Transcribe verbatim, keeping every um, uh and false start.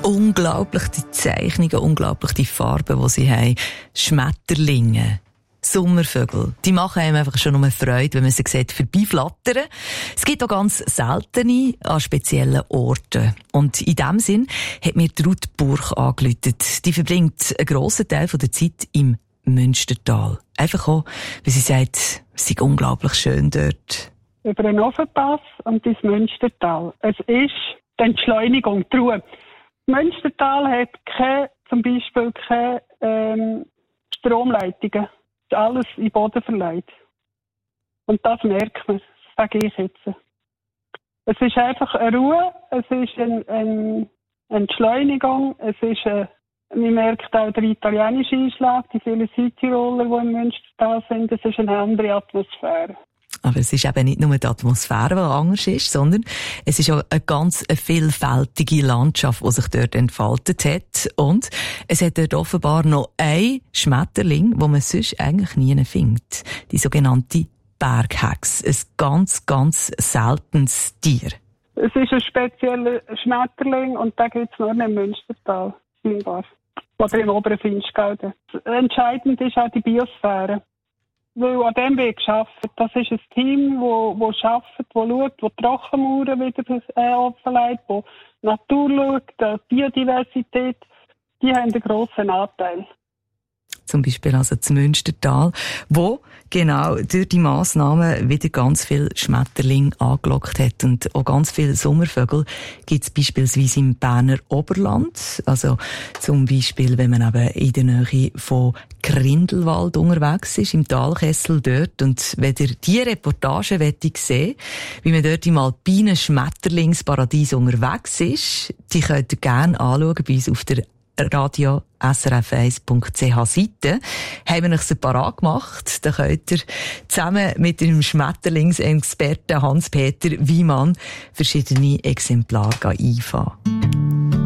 Unglaublich die Zeichnungen, unglaublich die Farben, die sie haben. Schmetterlinge, Sommervögel, die machen einem einfach schon nur Freude, wenn man sie sieht, vorbeiflattern. Es gibt auch ganz seltene an speziellen Orten. Und in diesem Sinn hat mir Ruth Burch angerufen. Die verbringt einen grossen Teil der Zeit im Münstertal. Einfach auch, weil sie sagt, es sei unglaublich schön dort. Über den Ofenpass und ins Münstertal. Es ist die Entschleunigung, die Ruhe. Das Münstertal hat keine, zum Beispiel keine ähm, Stromleitungen. Es ist alles in den Boden verlegt. Und das merkt man, das sage ich jetzt. Es ist einfach eine Ruhe, es ist eine, eine Entschleunigung, es ist eine, man merkt auch den italienischen Einschlag, die vielen Südtiroler, die im Münstertal sind, es ist eine andere Atmosphäre. Aber es ist eben nicht nur die Atmosphäre, die anders ist, sondern es ist auch eine ganz vielfältige Landschaft, die sich dort entfaltet hat. Und es hat dort offenbar noch ein Schmetterling, wo man sonst eigentlich nie findet. Die sogenannte Berghex. Ein ganz, ganz seltenes Tier. Es ist ein spezieller Schmetterling und den gibt es nur im Münstertal, scheinbar. Oder im oberen Finchgau. Entscheidend ist auch die Biosphäre. Weil an dem wird gearbeitet. Das ist ein Team, das arbeitet, das schaut, das die Trockenmauern wieder äh, offenlegt, das Natur schaut, die Biodiversität, die haben einen grossen Anteil. Zum Beispiel also das Münstertal, wo genau durch die Massnahmen wieder ganz viel Schmetterling angelockt hat. Und auch ganz viele Sommervögel gibt es beispielsweise im Berner Oberland. Also zum Beispiel, wenn man eben in der Nähe von Grindelwald unterwegs ist, im Talkessel dort. Und wenn ihr diese Reportage sehen, wie man dort im alpinen Schmetterlingsparadies unterwegs ist, die könnt ihr gerne anschauen bei uns auf der radio s r f eins punkt c h Seite. Haben wir euch sie parat gemacht. Da könnt ihr zusammen mit dem Schmetterlingsexperten Hans-Peter Wiemann verschiedene Exemplare einfahren.